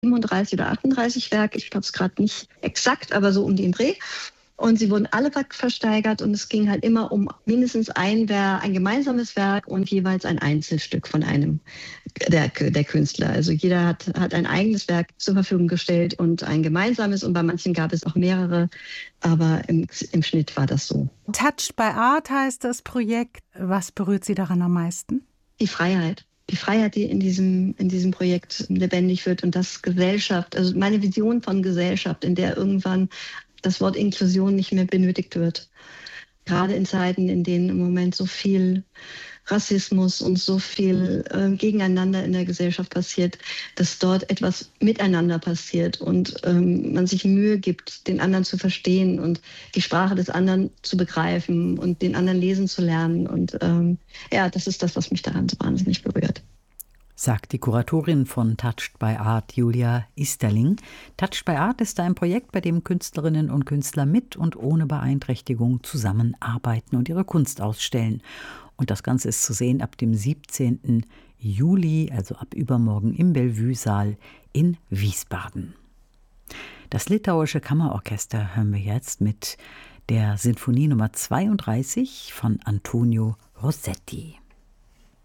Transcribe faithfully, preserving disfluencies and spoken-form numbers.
siebenunddreißig oder achtunddreißig Werke, ich glaube es gerade nicht exakt, aber so um den Dreh. Und sie wurden alle versteigert und es ging halt immer um mindestens ein Werk, ein gemeinsames Werk und jeweils ein Einzelstück von einem der, der Künstler. Also jeder hat, hat ein eigenes Werk zur Verfügung gestellt und ein gemeinsames und bei manchen gab es auch mehrere, aber im, im Schnitt war das so. Touched by Art heißt das Projekt. Was berührt Sie daran am meisten? Die Freiheit. Die Freiheit, die in diesem, in diesem Projekt lebendig wird und das Gesellschaft, also meine Vision von Gesellschaft, in der irgendwann das Wort Inklusion nicht mehr benötigt wird. Gerade in Zeiten, in denen im Moment so viel Rassismus und so viel äh, Gegeneinander in der Gesellschaft passiert, dass dort etwas miteinander passiert und ähm, man sich Mühe gibt, den anderen zu verstehen und die Sprache des anderen zu begreifen und den anderen lesen zu lernen. Und ähm, ja, das ist das, was mich daran so wahnsinnig berührt. Sagt die Kuratorin von Touched by Art, Julia Isterling. Touched by Art ist ein Projekt, bei dem Künstlerinnen und Künstler mit und ohne Beeinträchtigung zusammenarbeiten und ihre Kunst ausstellen. Und das Ganze ist zu sehen ab dem siebzehnten Juli, also ab übermorgen im Bellevue-Saal in Wiesbaden. Das litauische Kammerorchester hören wir jetzt mit der Sinfonie Nummer zweiunddreißig von Antonio Rossetti.